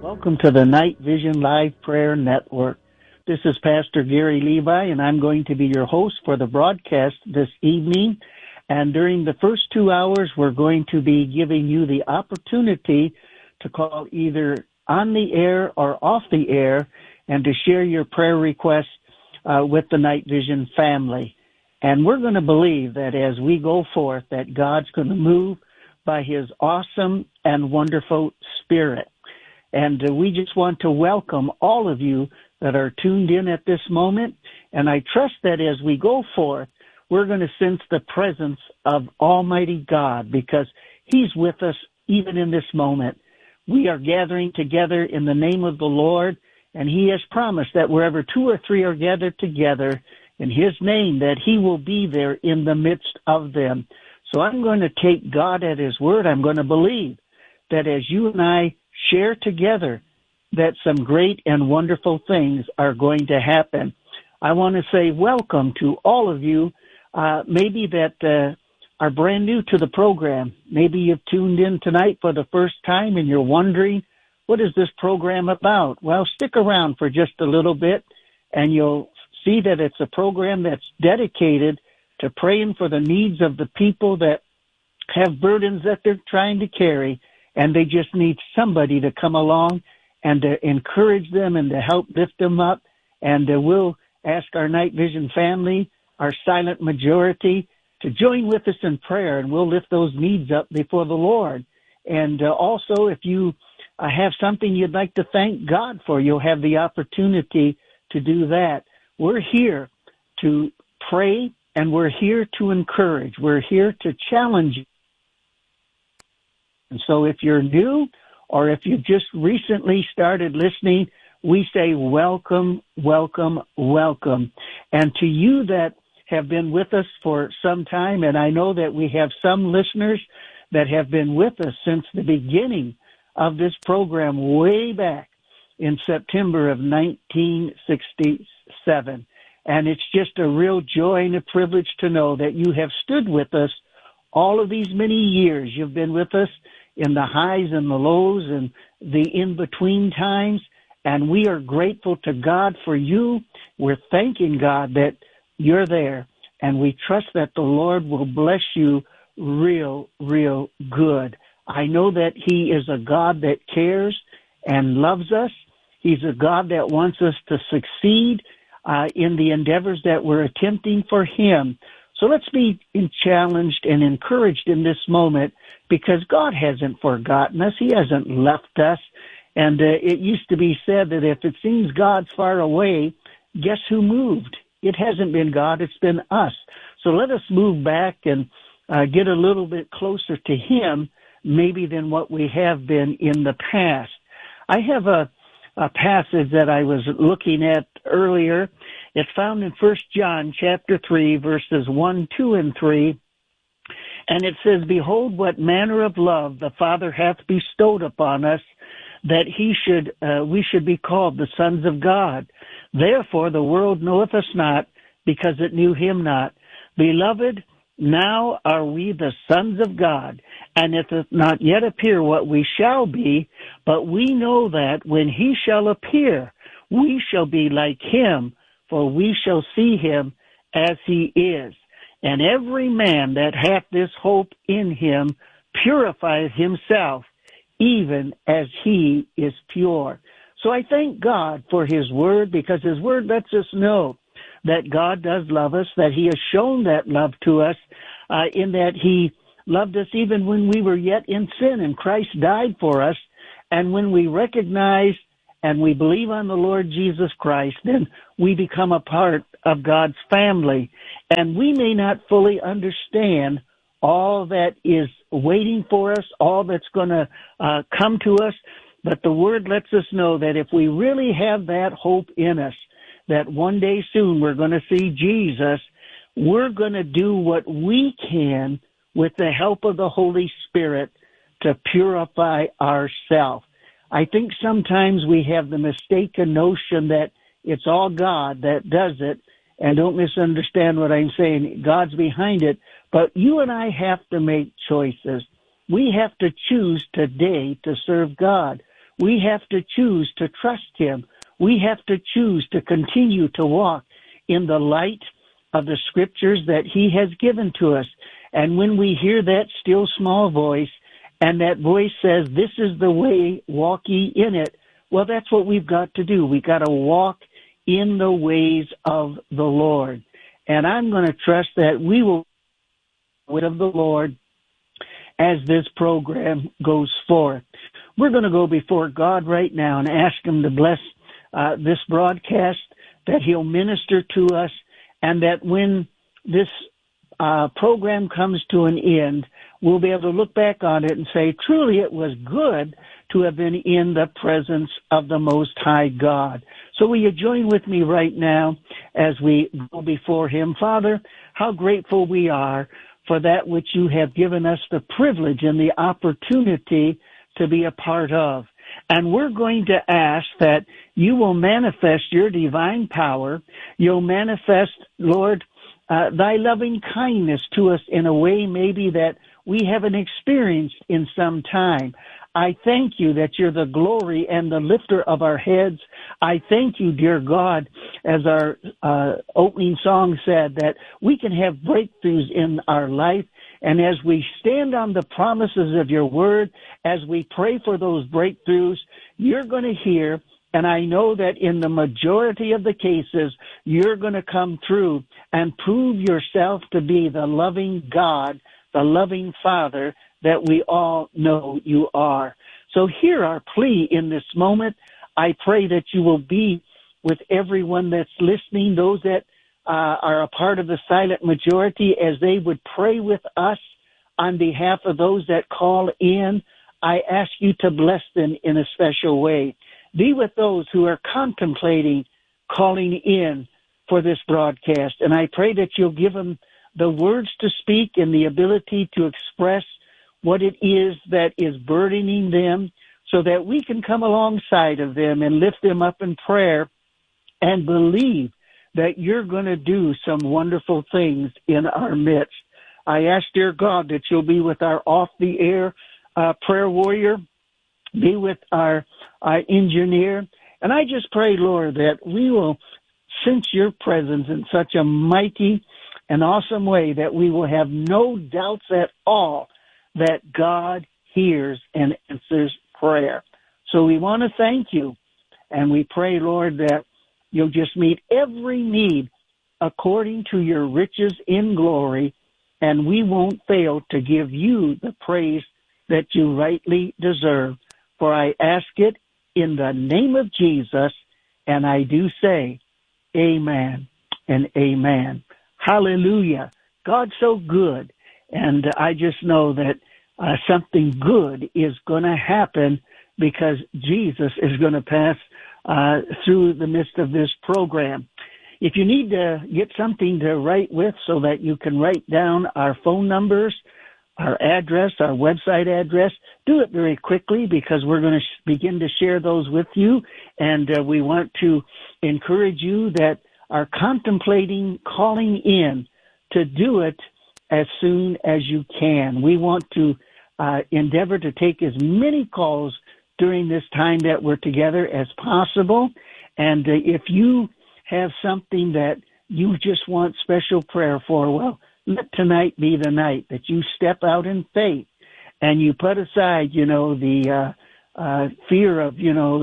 Welcome to the Night Vision Live Prayer Network. This is Pastor Gary Levi, and I'm going to be your host for the broadcast this evening. And during the first 2 hours, we're going to be giving you the opportunity to call either on the air or off the air and to share your prayer requests with the Night Vision family. And we're going to believe that as we go forth, that God's going to move by His awesome and wonderful Spirit. And we just want to welcome all of you that are tuned in at this moment. And I trust that as we go forth, we're going to sense the presence of Almighty God because He's with us even in this moment. We are gathering together in the name of the Lord, and He has promised that wherever 2 or 3 are gathered together in His name, that He will be there in the midst of them. So I'm going to take God at His word. I'm going to believe that as you and I share together, that some great and wonderful things are going to happen. I want to say welcome to all of you, maybe that are brand new to the program. Maybe you've tuned in tonight for the first time and you're wondering, what is this program about? Well, stick around for just a little bit and you'll see that it's a program that's dedicated to praying for the needs of the people that have burdens that they're trying to carry, and they just need somebody to come along and to encourage them and to help lift them up. And we'll ask our Night Vision family, our silent majority, to join with us in prayer, and we'll lift those needs up before the Lord. And also, if you have something you'd like to thank God for, you'll have the opportunity to do that. We're here to pray, and we're here to encourage. We're here to challenge you. And so if you're new or if you've just recently started listening, we say welcome, welcome, welcome. And to you that have been with us for some time, and I know that we have some listeners that have been with us since the beginning of this program way back in September of 1967. And it's just a real joy and a privilege to know that you have stood with us all of these many years. You've been with us in the highs and the lows and the in-between times, and we are grateful to God for you. We're thanking God that you're there, and we trust that the Lord will bless you real, real good. I know that He is a God that cares and loves us. He's a God that wants us to succeed in the endeavors that we're attempting for Him. So let's be challenged and encouraged in this moment because God hasn't forgotten us. He hasn't left us. And it used to be said that if it seems God's far away, guess who moved? It hasn't been God, it's been us. So let us move back and get a little bit closer to Him maybe than what we have been in the past. I have a passage that I was looking at earlier. It's found in 1 John chapter 3, verses 1, 2, and 3. And it says, Behold, what manner of love the Father hath bestowed upon us, that we should be called the sons of God. Therefore the world knoweth us not, because it knew Him not. Beloved, now are we the sons of God, and it doth not yet appear what we shall be, but we know that when He shall appear, we shall be like Him, for we shall see Him as He is. And every man that hath this hope in Him purifieth himself, even as He is pure. So I thank God for His Word, because His Word lets us know that God does love us, that He has shown that love to us, in that He loved us even when we were yet in sin, and Christ died for us. And when we recognize and we believe on the Lord Jesus Christ, then we become a part of God's family. And we may not fully understand all that is waiting for us, all that's going to come to us, but the Word lets us know that if we really have that hope in us, that one day soon we're going to see Jesus, we're going to do what we can with the help of the Holy Spirit to purify ourselves. I think sometimes we have the mistaken notion that it's all God that does it, and don't misunderstand what I'm saying. God's behind it, but you and I have to make choices. We have to choose today to serve God. We have to choose to trust him. We have to choose to continue to walk in the light of the scriptures that he has given to us. And when we hear that still small voice, and that voice says, this is the way, walk ye in it, well, that's what we've got to do. We've got to walk in the ways of the Lord. And I'm going to trust that we will wait of the Lord as this program goes forth. We're going to go before God right now and ask him to bless this broadcast, that he'll minister to us, and that when this program comes to an end, we'll be able to look back on it and say, truly it was good to have been in the presence of the Most High God. So will you join with me right now as we go before him? Father, how grateful we are for that which you have given us the privilege and the opportunity to be a part of. And we're going to ask that you will manifest your divine power. You'll manifest, Lord, thy loving kindness to us in a way maybe that we haven't experienced in some time. I thank you that you're the glory and the lifter of our heads. I thank you, dear God, as our opening song said, that we can have breakthroughs in our life. And as we stand on the promises of your word, as we pray for those breakthroughs, you're going to hear, and I know that in the majority of the cases, you're going to come through and prove yourself to be the loving God, the loving Father that we all know you are. So hear our plea in this moment. I pray that you will be with everyone that's listening, those that are a part of the silent majority, as they would pray with us on behalf of those that call in. I ask you to bless them in a special way. Be with those who are contemplating calling in for this broadcast. And I pray that you'll give them the words to speak and the ability to express what it is that is burdening them, so that we can come alongside of them and lift them up in prayer and believe that you're going to do some wonderful things in our midst. I ask, dear God, that you'll be with our off-the-air prayer warrior, be with our engineer. And I just pray, Lord, that we will sense your presence in such a mighty and awesome way that we will have no doubts at all that God hears and answers prayer. So we want to thank you, and we pray, Lord, that you'll just meet every need according to your riches in glory, and we won't fail to give you the praise that you rightly deserve. For I ask it in the name of Jesus, and I do say, amen and amen. Hallelujah. God's so good. And I just know that something good is going to happen, because Jesus is going to pass through the midst of this program. If you need to get something to write with so that you can write down our phone numbers, our address, our website address, do it very quickly, because we're going to begin to share those with you. And we want to encourage you that are contemplating calling in to do it as soon as you can. We want to endeavor to take as many calls during this time that we're together as possible. And if you have something that you just want special prayer for, well, let tonight be the night that you step out in faith and you put aside, the fear of,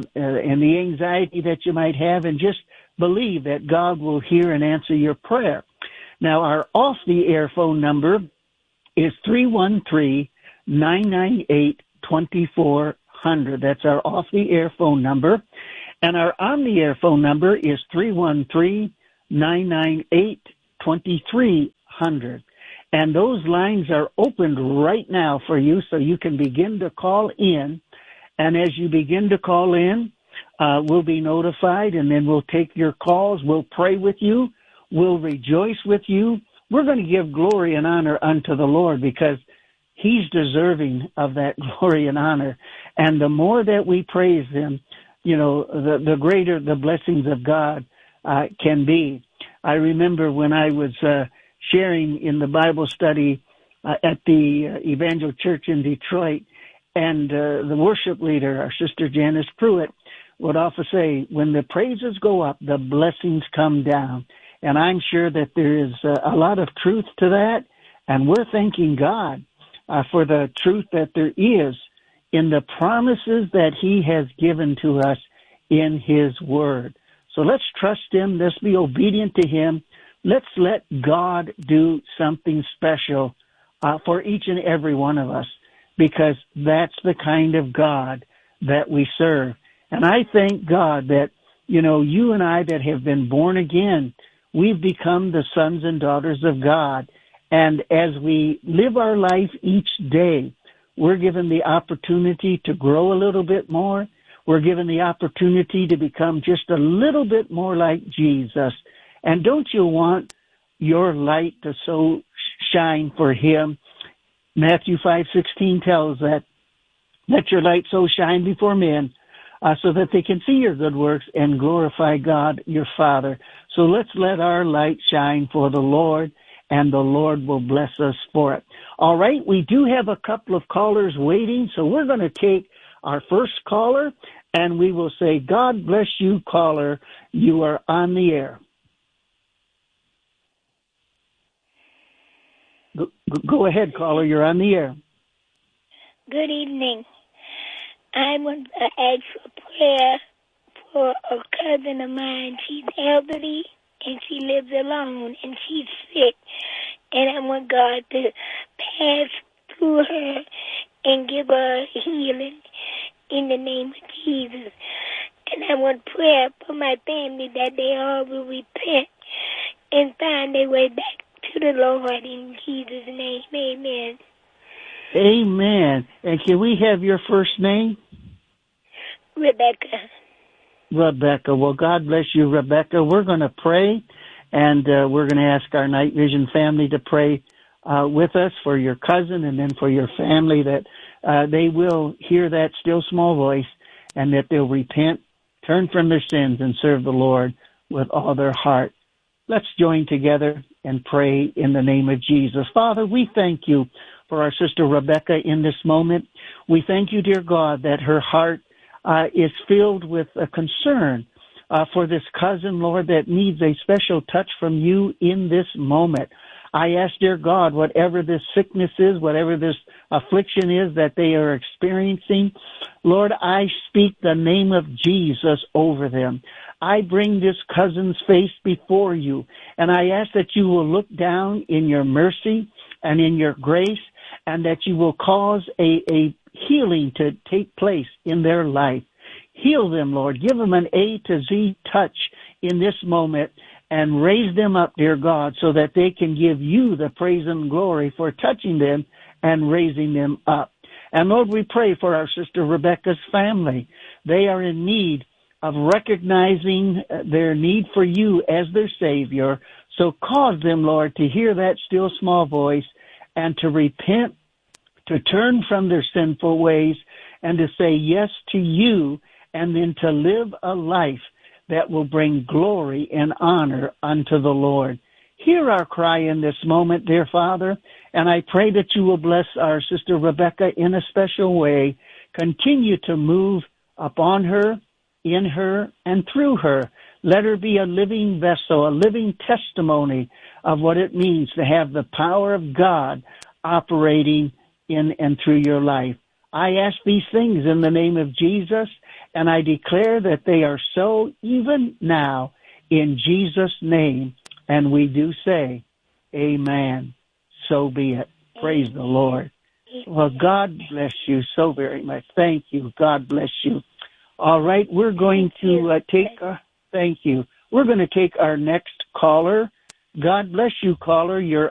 and the anxiety that you might have, and just believe that God will hear and answer your prayer. Now, our off-the-air phone number is 313-998-2400. That's our off-the-air phone number. And our on-the-air phone number is 313-998-2300. And those lines are opened right now for you, so you can begin to call in. And as you begin to call in, we'll be notified, and then we'll take your calls. We'll pray with you. We'll rejoice with you. We're going to give glory and honor unto the Lord, because he's deserving of that glory and honor. And the more that we praise him, the greater the blessings of God can be. I remember when I was sharing in the Bible study at the Evangel Church in Detroit, And the worship leader, our sister Janice Pruitt, would often say, when the praises go up, the blessings come down. And I'm sure that there is a lot of truth to that. And we're thanking God for the truth that there is in the promises that he has given to us in his word. So let's trust him. Let's be obedient to him. Let's let God do something special for each and every one of us, because that's the kind of God that we serve. And I thank God that, you and I that have been born again, we've become the sons and daughters of God. And as we live our life each day, we're given the opportunity to grow a little bit more. We're given the opportunity to become just a little bit more like Jesus. And don't you want your light to so shine for him? Matthew 5:16 tells that, let your light so shine before men so that they can see your good works and glorify God, your Father. So let's let our light shine for the Lord, and the Lord will bless us for it. All right, we do have a couple of callers waiting, so we're going to take our first caller, and we will say, God bless you, caller. You are on the air. Go ahead, caller. You're on the air. Good evening. I want to ask for prayer for a cousin of mine. She's elderly and she lives alone and she's sick. And I want God to pass through her and give her healing in the name of Jesus. And I want prayer for my family that they all will repent and find their way back to the Lord in Jesus' name. Amen. Amen. And can we have your first name? Rebecca. Rebecca. Well, God bless you, Rebecca. We're going to pray, and we're going to ask our Night Vision family to pray with us for your cousin and then for your family, that they will hear that still small voice and that they'll repent, turn from their sins, and serve the Lord with all their heart. Let's join together and pray in the name of Jesus. Father, we thank you for our sister Rebecca in this moment. We thank you, dear God, that her heart is filled with a concern for this cousin, Lord, that needs a special touch from you in this moment. I ask, dear God, whatever this sickness is, whatever this affliction is that they are experiencing, Lord, I speak the name of Jesus over them. I bring this cousin's face before you, and I ask that you will look down in your mercy and in your grace, and that you will cause a healing to take place in their life. Heal them, Lord. Give them an A to Z touch in this moment and raise them up, dear God, so that they can give you the praise and glory for touching them and raising them up. And Lord, we pray for our sister Rebecca's family. They are in need of recognizing their need for you as their Savior. So cause them, Lord, to hear that still small voice and to repent, to turn from their sinful ways, and to say yes to you, and then to live a life that will bring glory and honor unto the Lord. Hear our cry in this moment, dear Father, and I pray that you will bless our sister Rebecca in a special way. Continue to move upon her, in her, and through her. Let her be a living vessel, a living testimony of what it means to have the power of God operating in and through your life. I ask these things in the name of Jesus, and I declare that they are so even now in Jesus' name. And we do say, amen. So be it. Praise the Lord. Well, God bless you so very much. Thank you. God bless you. All right, we're going to thank you. We're going to take our next caller. God bless you, caller. You're